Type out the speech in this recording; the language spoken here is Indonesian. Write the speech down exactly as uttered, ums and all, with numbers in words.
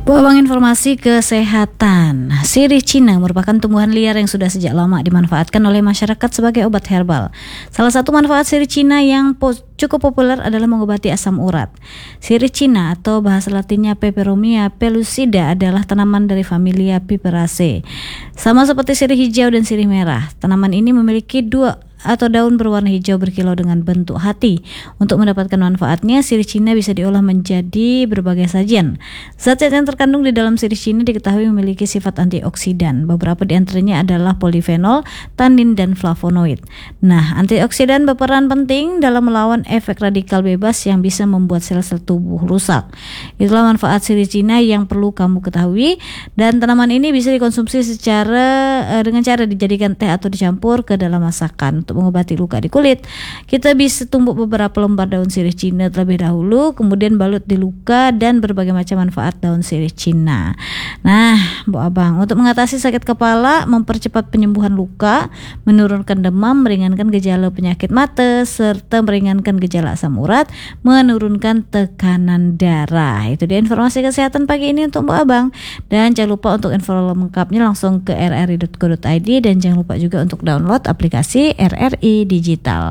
Bawang informasi kesehatan. Sirih Cina merupakan tumbuhan liar yang sudah sejak lama dimanfaatkan oleh masyarakat sebagai obat herbal. Salah satu manfaat sirih Cina yang po- cukup populer adalah mengobati asam urat. Sirih Cina atau bahasa latinnya Peperomia pellucida adalah tanaman dari familia Piperaceae. Sama seperti sirih hijau dan sirih merah, tanaman ini memiliki dua atau daun berwarna hijau berkilau dengan bentuk hati. Untuk mendapatkan manfaatnya, sirih Cina bisa diolah menjadi berbagai sajian. Zat-zat yang terkandung di dalam sirih Cina diketahui memiliki sifat antioksidan. Beberapa di antaranya adalah polifenol, tanin, dan flavonoid. Nah, antioksidan berperan penting dalam melawan efek radikal bebas yang bisa membuat sel-sel tubuh rusak. Itulah manfaat sirih Cina yang perlu kamu ketahui. Dan tanaman ini bisa dikonsumsi secara eh, dengan cara dijadikan teh atau dicampur ke dalam masakan. Untuk mengobati luka di kulit, kita bisa tumbuk beberapa lembar daun sirih Cina terlebih dahulu, kemudian balut di luka, dan berbagai macam manfaat daun sirih Cina. Nah, Bu Abang, untuk mengatasi sakit kepala, mempercepat penyembuhan luka, menurunkan demam, meringankan gejala penyakit mata, serta meringankan gejala asam urat, menurunkan tekanan darah. Itu dia informasi kesehatan pagi ini untuk Bu Abang. Dan jangan lupa untuk info lengkapnya langsung ke r r i dot co dot i d, dan jangan lupa juga untuk download aplikasi R R I Digital.